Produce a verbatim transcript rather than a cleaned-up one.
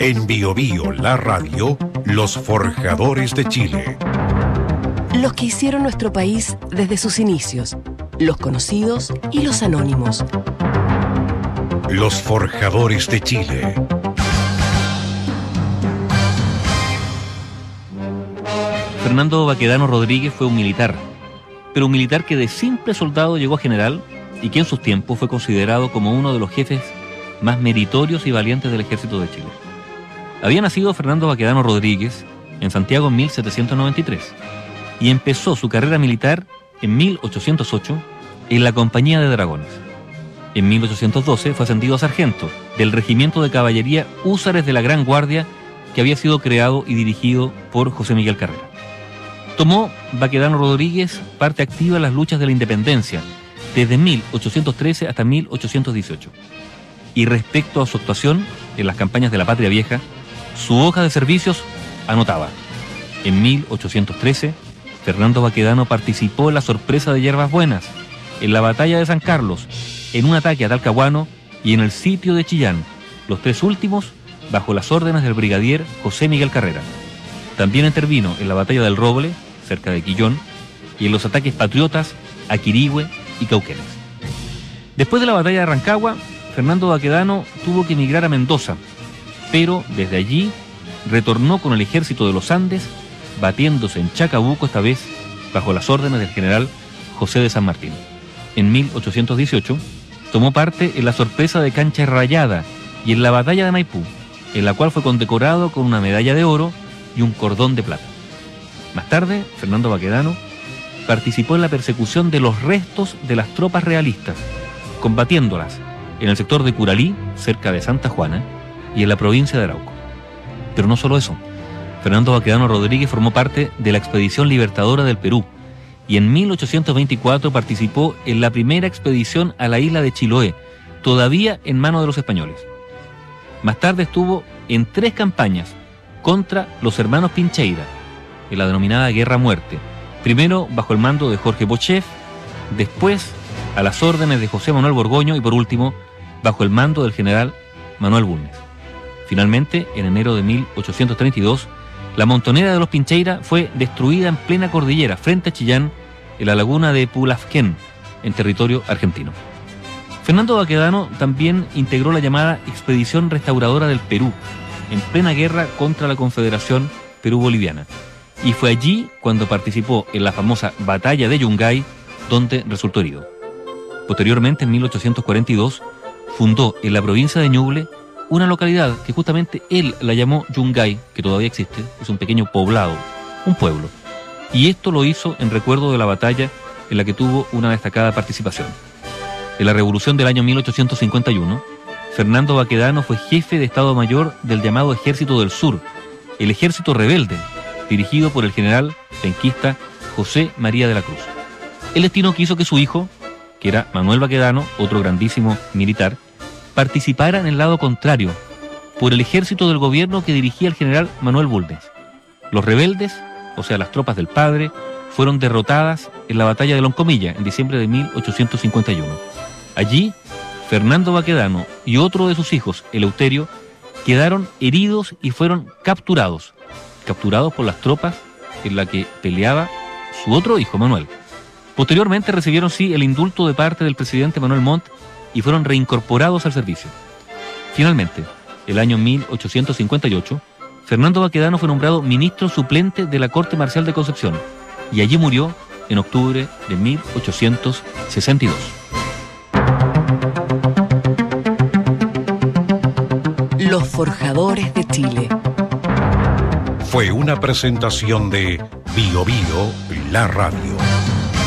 En Bio Bio, la radio, los forjadores de Chile. Los que hicieron nuestro país desde sus inicios, los conocidos y los anónimos. Los forjadores de Chile. Fernando Baquedano Rodríguez fue un militar, pero un militar que de simple soldado llegó a general y que en sus tiempos fue considerado como uno de los jefes más meritorios y valientes del ejército de Chile. Había nacido Fernando Baquedano Rodríguez en Santiago en mil setecientos noventa y tres y empezó su carrera militar en mil ochocientos ocho en la Compañía de Dragones. En mil ochocientos doce fue ascendido a sargento del Regimiento de Caballería Húsares de la Gran Guardia, que había sido creado y dirigido por José Miguel Carrera. Tomó Baquedano Rodríguez parte activa en las luchas de la independencia desde mil ochocientos trece hasta mil ochocientos dieciocho. Y respecto a su actuación en las campañas de la Patria Vieja, su hoja de servicios anotaba: en mil ochocientos trece, Fernando Baquedano participó en la sorpresa de Yerbas Buenas, en la batalla de San Carlos, en un ataque a Talcahuano y en el sitio de Chillán, los tres últimos bajo las órdenes del brigadier José Miguel Carrera. También intervino en la batalla del Roble, cerca de Quillón, y en los ataques patriotas a Quirihue y Cauquenes. Después de la batalla de Rancagua, Fernando Baquedano tuvo que emigrar a Mendoza, pero desde allí retornó con el ejército de los Andes, batiéndose en Chacabuco, esta vez bajo las órdenes del general José de San Martín. En mil ochocientos dieciocho tomó parte en la sorpresa de Cancha Rayada y en la batalla de Maipú, en la cual fue condecorado con una medalla de oro y un cordón de plata. Más tarde, Fernando Baquedano participó en la persecución de los restos de las tropas realistas, combatiéndolas en el sector de Curalí, cerca de Santa Juana, y en la provincia de Arauco. Pero no solo eso. Fernando Baquedano Rodríguez formó parte de la Expedición Libertadora del Perú y en mil ochocientos veinticuatro participó en la primera expedición a la isla de Chiloé, todavía en manos de los españoles. Más tarde estuvo en tres campañas contra los hermanos Pincheira, en la denominada Guerra Muerte, primero bajo el mando de Jorge Bochev, después a las órdenes de José Manuel Borgoño y por último bajo el mando del general Manuel Bulnes. Finalmente, en enero de mil ochocientos treinta y dos, la montonera de los Pincheira fue destruida en plena cordillera, frente a Chillán, en la laguna de Pulafquén, en territorio argentino. Fernando Baquedano también integró la llamada Expedición Restauradora del Perú, en plena guerra contra la Confederación Perú-Boliviana. Y fue allí cuando participó en la famosa Batalla de Yungay, donde resultó herido. Posteriormente, en mil ochocientos cuarenta y dos, fundó en la provincia de Ñuble una localidad que justamente él la llamó Yungay, que todavía existe, es un pequeño poblado, un pueblo. Y esto lo hizo en recuerdo de la batalla en la que tuvo una destacada participación. En la revolución del año mil ochocientos cincuenta y uno, Fernando Baquedano fue jefe de Estado Mayor del llamado Ejército del Sur, el Ejército Rebelde, dirigido por el general penquista José María de la Cruz. El destino quiso que su hijo, que era Manuel Baquedano, otro grandísimo militar, participara en el lado contrario, por el ejército del gobierno que dirigía el general Manuel Bulnes. Los rebeldes, o sea las tropas del padre, fueron derrotadas en la batalla de Loncomilla en diciembre de mil ochocientos cincuenta y uno. Allí, Fernando Baquedano y otro de sus hijos, Eleuterio, quedaron heridos y fueron capturados, capturados por las tropas en la que peleaba su otro hijo, Manuel. Posteriormente recibieron sí el indulto de parte del presidente Manuel Montt y fueron reincorporados al servicio. Finalmente, el año mil ochocientos cincuenta y ocho, Fernando Baquedano fue nombrado ministro suplente de la Corte Marcial de Concepción y allí murió en octubre de mil ochocientos sesenta y dos. Los forjadores de Chile. Fue una presentación de Bio Bio, la radio.